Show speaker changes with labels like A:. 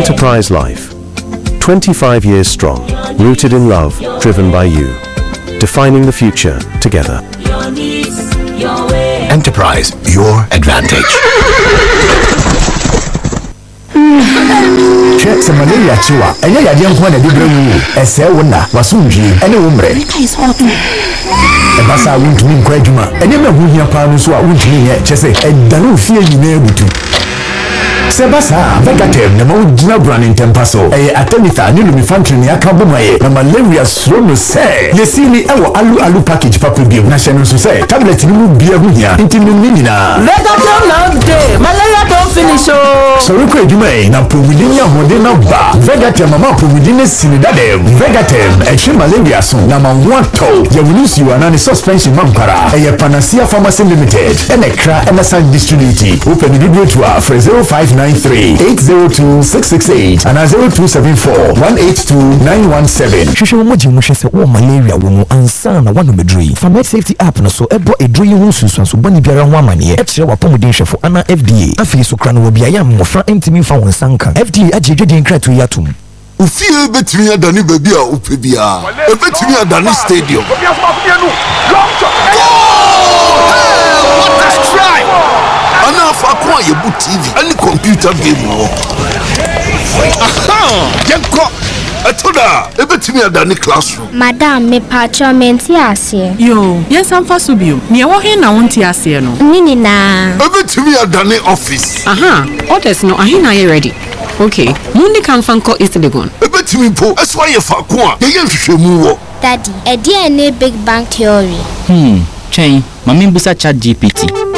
A: Enterprise Life. 25 years strong, rooted in love, driven by you. Defining the future together.
B: Enterprise, your advantage.
C: Check some malaria chiwa. Enya ya diam kwa na dibrewu. Ese wona wasunji ene umre. Ebasa wuntumi nkwa adwuma. Enya me hu hia pa no so a wuntumi ye chese edanu fie nyina ebutu. Sebasa Vegatem na mawujina brand in Tempaso. Atenitha ni lumifantry ni akabumaye na malaria srono se. Yesini ewo alu package papu bio. Na shenu se tablet ni mu bia hu hia. Inti minina.
D: Vegatem na day. Malaria don't finish oh.
C: So reko edwuma na promidin ya hode na ba. Vegatem mama promidin sinidade. Vegatem eche malaria so na manwato. Ya wunusi wana ni suspension mampara. Panacea Pharmacy Limited. Enekra Emerson Distributed. Open the video to our 0593-802-668 and 0274-182-917.
E: Shusho moji mushese wo malaria wo ansa na wano medri. Famet safety app na so ebo edri hu susu bani biara ho amane. Etre wa pomodin hwefo ana FDA. Afi so kra no wo biaya mmofra ntimi fa won sanka. FDA agyejedin kratu yatum.
F: Ufie betimi adani baby a upebia. Ebetimi adani stadium. What a strike! Ana fa kwa yebu TV any computer game wo. Aha! Yenko atoda ebetimi adani classroom.
G: Madam me patcho menti ase.
H: Yo, yes am fa so bio. Me wo he na wonti ase no.
G: Nini na.
F: Ebetimi adani office.
H: Aha, orders no ahina ye ready. Okay, mundi kan fanko East Legon.
F: Ebetimi po eswa ye fa kwa ye hwehwemu wo.
G: Daddy, e dey na Big Bang Theory.
I: Chain, mami busa chat GPT.